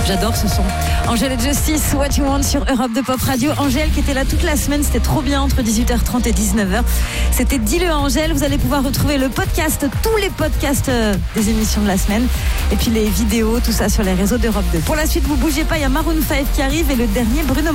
J'adore ce son. Angèle et Justice, What You Want sur Europe de Pop Radio. Angèle qui était là toute la semaine, c'était trop bien entre 18h30 et 19h. C'était Dis-le à Angèle. Vous allez pouvoir retrouver le podcast, tous les podcasts des émissions de la semaine. Et puis les vidéos, tout ça sur les réseaux d'Europe 2. Pour la suite, vous bougez pas, il y a Maroon 5 qui arrive et le dernier Bruno